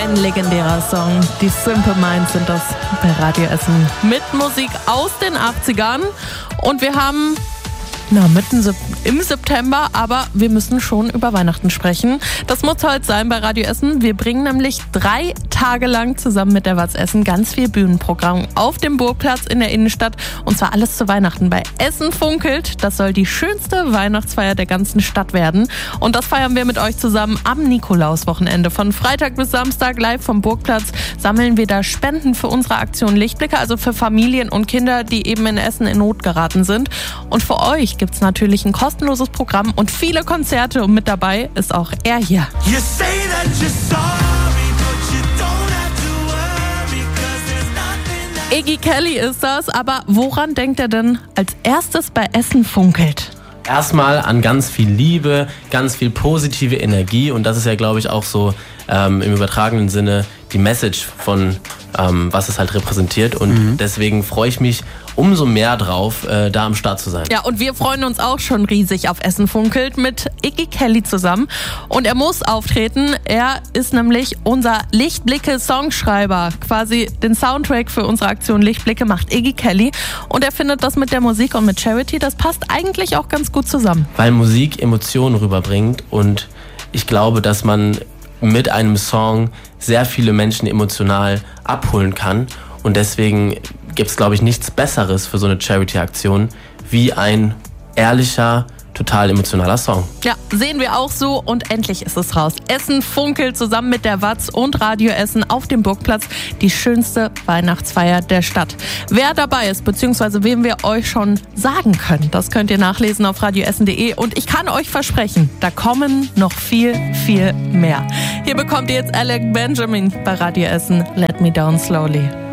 Ein legendärer Song. Die Simple Minds sind das bei Radio Essen. Mit Musik aus den 80ern. Und wir haben mitten im September, aber wir müssen schon über Weihnachten sprechen. Das muss heute sein bei Radio Essen. Wir bringen nämlich 3 Tage lang zusammen mit der Watz Essen ganz viel Bühnenprogramm auf dem Burgplatz in der Innenstadt. Und zwar alles zu Weihnachten bei Essen funkelt. Das soll die schönste Weihnachtsfeier der ganzen Stadt werden. Und das feiern wir mit euch zusammen am Nikolauswochenende. Von Freitag bis Samstag live vom Burgplatz sammeln wir da Spenden für unsere Aktion Lichtblicke, also für Familien und Kinder, die eben in Essen in Not geraten sind. Und für euch gibt's natürlich ein kostenloses Programm und viele Konzerte. Und mit dabei ist auch er hier. Iggy Kelly ist das, aber woran denkt er denn als erstes bei Essen funkelt? Erstmal an ganz viel Liebe, ganz viel positive Energie und das ist ja, glaube ich, auch so im übertragenen Sinne die Message von was es halt repräsentiert und deswegen freue ich mich umso mehr drauf, da am Start zu sein. Ja, und wir freuen uns auch schon riesig auf Essen funkelt mit Iggy Kelly zusammen und er muss auftreten. Er ist nämlich unser Lichtblicke-Songschreiber. Quasi den Soundtrack für unsere Aktion Lichtblicke macht Iggy Kelly und er findet das mit der Musik und mit Charity, das passt eigentlich auch ganz gut zusammen. Weil Musik Emotionen rüberbringt und ich glaube, dass man mit einem Song sehr viele Menschen emotional abholen kann und deswegen gibt es, glaube ich, nichts Besseres für so eine Charity-Aktion wie ein ehrlicher, total emotionaler Song. Ja, sehen wir auch so und endlich ist es raus. Essen funkelt zusammen mit der Watz und Radio Essen auf dem Burgplatz, die schönste Weihnachtsfeier der Stadt. Wer dabei ist, beziehungsweise wem wir euch schon sagen können, das könnt ihr nachlesen auf radioessen.de und ich kann euch versprechen, da kommen noch viel, viel mehr. Hier bekommt ihr jetzt Alec Benjamin bei Radio Essen, Let Me Down Slowly.